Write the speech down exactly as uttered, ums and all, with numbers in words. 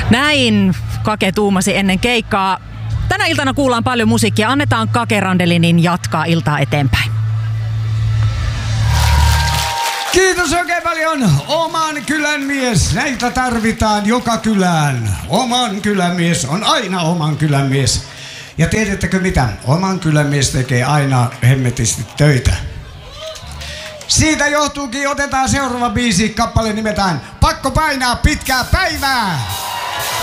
Näin Kake tuumasi ennen keikkaa. Tänä iltana kuullaan paljon musiikkia. Annetaan Kake Randelinin jatkaa iltaa eteenpäin. Kiitos oikein paljon. Oman kylän mies. Näitä tarvitaan joka kylään. Oman kylän mies on aina oman kylän mies. Ja tiedättekö mitä? Oman kylän mies tekee aina hemmetisti töitä. Siitä johtuukin, otetaan seuraava biisi. Kappale nimetään Pakko painaa pitkää päivää.